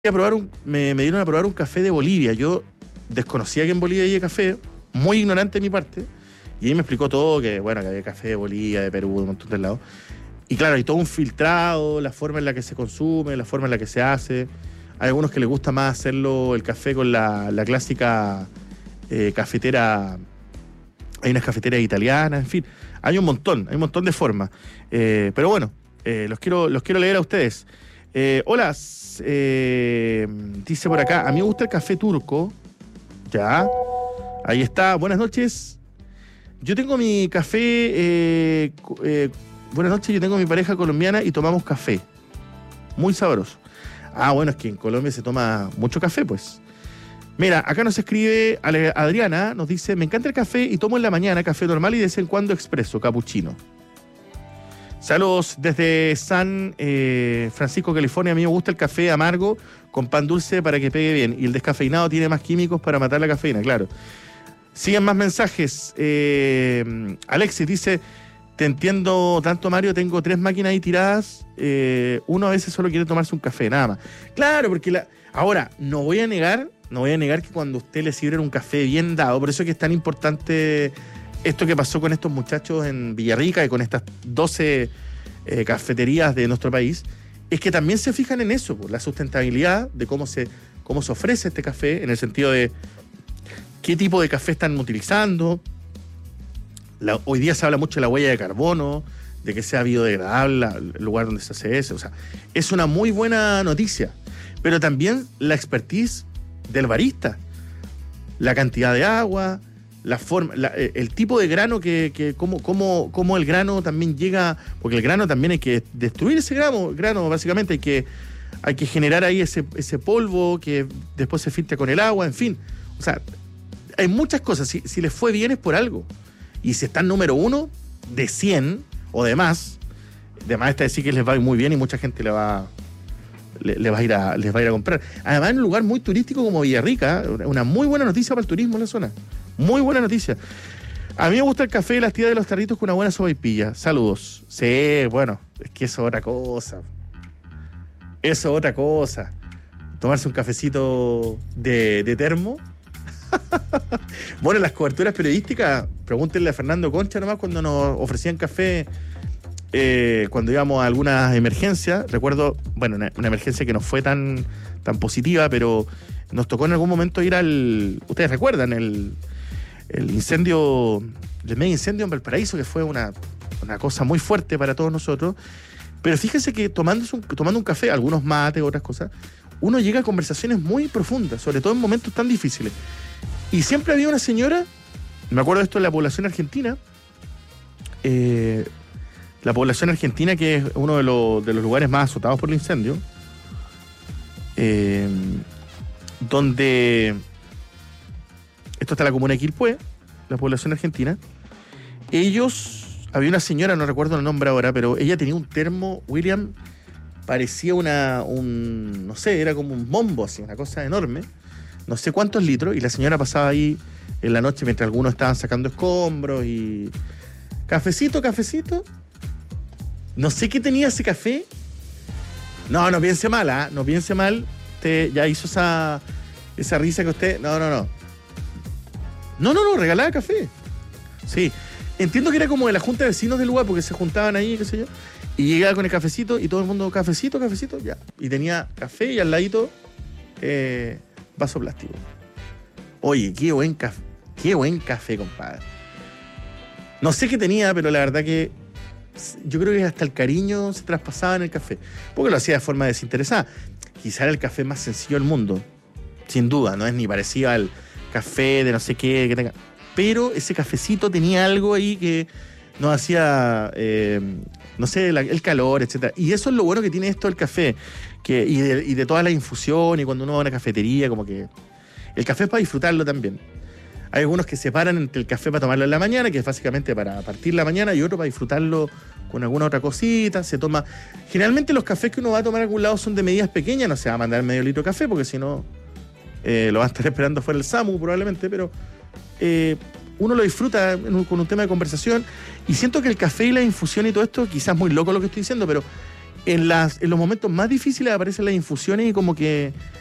me dieron a probar un café de Bolivia. Yo desconocía que en Bolivia había café, muy ignorante de mi parte, y ahí me explicó todo, que bueno, que había café de Bolivia, de Perú, de un montón de lados. Y claro, hay todo un filtrado, la forma en la que se consume, la forma en la que se hace. Hay algunos que les gusta más hacerlo el café con la clásica cafetera. Hay unas cafeteras italianas, en fin. Hay un montón de formas. Pero bueno, los quiero leer a ustedes. Hola, dice por acá, a mí me gusta el café turco. Ya, ahí está. Buenas noches. Yo tengo mi café. Buenas noches, yo tengo mi pareja colombiana y tomamos café. Muy sabroso. Ah, bueno, es que en Colombia se toma mucho café, pues. Mira, acá nos escribe Adriana, nos dice, me encanta el café y tomo en la mañana café normal y de vez en cuando expreso, cappuccino. Saludos desde San Francisco, California. A mí me gusta el café amargo con pan dulce para que pegue bien. Y el descafeinado tiene más químicos para matar la cafeína, claro. Siguen más mensajes. Alexis dice, te entiendo tanto, Mario, tengo 3 máquinas ahí tiradas. Uno a veces solo quiere tomarse un café, nada más. Claro, porque ahora, no voy a negar que cuando a usted le sirven un café bien dado, por eso es que es tan importante esto que pasó con estos muchachos en Villarrica y con estas 12 cafeterías de nuestro país, es que también se fijan en eso, por la sustentabilidad de cómo se ofrece este café, en el sentido de qué tipo de café están utilizando. Hoy día se habla mucho de la huella de carbono, de que sea biodegradable el lugar donde se hace eso. O sea, es una muy buena noticia. Pero también la expertise del barista, la cantidad de agua, la forma, el tipo de grano cómo el grano también llega, porque el grano también hay que destruir ese grano básicamente, hay que generar ahí ese polvo que después se filtra con el agua, en fin. O sea, hay muchas cosas. Si les fue bien es por algo. Y si están número 1 de 100 o de más está decir que les va muy bien y mucha gente les va a ir a comprar. Además, en un lugar muy turístico como Villarrica, una muy buena noticia para el turismo en la zona. Muy buena noticia. A mí me gusta el café de las tías de los tarritos con una buena sopaipilla. Saludos. Sí, bueno, es que eso es otra cosa. Eso es otra cosa. Tomarse un cafecito de termo. Bueno, las coberturas periodísticas, pregúntenle a Fernando Concha nomás cuando nos ofrecían café cuando íbamos a algunas emergencias. Recuerdo, bueno, una emergencia que no fue tan positiva, pero nos tocó en algún momento ir ustedes recuerdan el incendio, el mega incendio en Valparaíso, que fue una cosa muy fuerte para todos nosotros. Pero fíjense que tomando un café, algunos mates, otras cosas, uno llega a conversaciones muy profundas, sobre todo en momentos tan difíciles. Y siempre había una señora, me acuerdo de esto en la población argentina, que es uno de los lugares más azotados por el incendio, donde esto está en la comuna de Quilpué, la población argentina. Había una señora, no recuerdo el nombre ahora, pero ella tenía un termo, William, parecía no sé, era como un bombo así, una cosa enorme, no sé cuántos litros, y la señora pasaba ahí en la noche mientras algunos estaban sacando escombros y cafecito, no sé qué tenía ese café. No piense mal, no piense mal, usted ya hizo esa risa que usted, no, regalaba café, sí. Entiendo que era como de la junta de vecinos del lugar, porque se juntaban ahí, qué sé yo, y llegaba con el cafecito y todo el mundo, cafecito, ya. Y tenía café y al ladito vaso plástico. Oye, qué buen café, compadre. No sé qué tenía, pero la verdad que yo creo que hasta el cariño se traspasaba en el café, porque lo hacía de forma desinteresada. Quizá era el café más sencillo del mundo, sin duda, no es ni parecido al café de no sé qué que tenga. Pero ese cafecito tenía algo ahí que nos hacía, no sé, el calor, etcétera. Y eso es lo bueno que tiene esto del café, y de toda la infusión, y cuando uno va a una cafetería, como que el café es para disfrutarlo también. Hay algunos que separan entre el café para tomarlo en la mañana, que es básicamente para partir la mañana, y otro para disfrutarlo con alguna otra cosita. Se toma. Generalmente los cafés que uno va a tomar a algún lado son de medidas pequeñas, no se va a mandar medio litro de café, porque si no, lo va a estar esperando fuera el SAMU probablemente, pero uno lo disfruta con un tema de conversación, y siento que el café y la infusión y todo esto, quizás muy loco lo que estoy diciendo, pero en los momentos más difíciles aparecen las infusiones y como que